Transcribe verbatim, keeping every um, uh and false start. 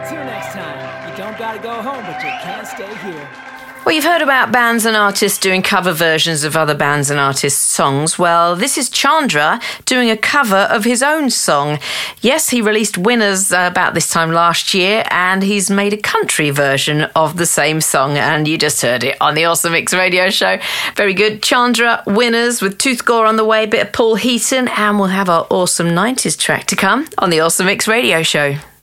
Until next time, you don't gotta go home, but you can't stay here. Well, you've heard about bands and artists doing cover versions of other bands and artists' songs. Well, this is Chandra doing a cover of his own song. Yes, he released Winners uh, about this time last year, and he's made a country version of the same song, and you just heard it on the Awesome Mix radio show. Very good. Chandra, Winners, with Tooth Gore on the way, bit of Paul Heaton, and we'll have our awesome nineties track to come on the Awesome Mix radio show.